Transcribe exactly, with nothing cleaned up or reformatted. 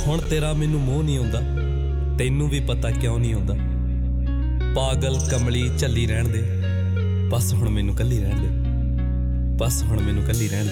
ਹੁਣ ਤੇਰਾ ਮੈਨੂੰ ਮੋਹ ਨਹੀਂ ਆਉਂਦਾ, ਤੈਨੂੰ ਵੀ ਪਤਾ ਕਿਉਂ ਨਹੀਂ ਆਉਂਦਾ। ਪਾਗਲ ਕਮਲੀ ਝੱਲੀ ਰਹਿਣ ਦੇ, ਬਸ ਹੁਣ ਮੈਨੂੰ ਕੱਲੀ ਰਹਿਣ ਦੇ, ਬਸ ਹੁਣ ਮੈਨੂੰ ਕੱਲੀ ਰਹਿਣ ਦੇ।